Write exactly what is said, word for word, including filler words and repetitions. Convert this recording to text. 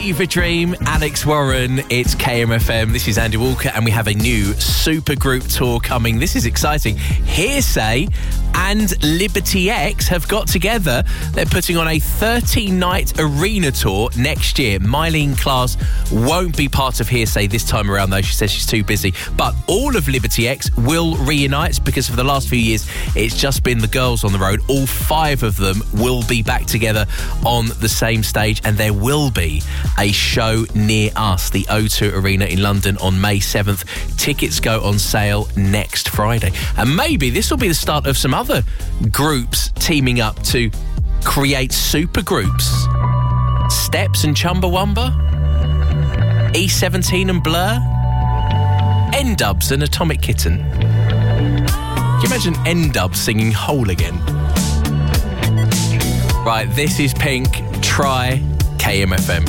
Fever Dream, Alex Warren, it's K M F M. This is Andy Walker, and we have a new supergroup tour coming. This is exciting. Hearsay and Liberty X have got together. They're putting on a thirty-night arena tour next year. Mylene Klaas won't be part of Hearsay this time around, though. She says she's too busy. But all of Liberty X will reunite, because for the last few years, it's just been the girls on the road. All five of them will be back together on the same stage, and there will be a show near us, the O two Arena in London on May seventh. Tickets go on sale next Friday. And maybe this will be the start of some other groups teaming up to create super groups. Steps and Chumbawamba, E seventeen and Blur, N-Dubs and Atomic Kitten. Can you imagine N-Dubs singing Whole Again? Right, this is Pink. Try K M F M.